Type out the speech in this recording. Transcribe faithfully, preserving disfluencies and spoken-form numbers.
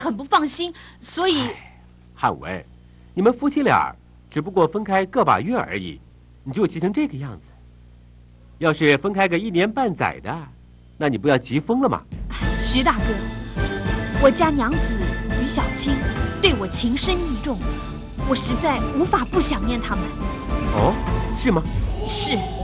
很不放心，所以。 汉文，你们夫妻俩只不过分开个把月而已，你就急成这个样子。要是分开个一年半载的，那你不要急疯了吗？ 徐大哥，我家娘子于小青对我情深意重，我实在无法不想念他们。 哦，是吗？ 是。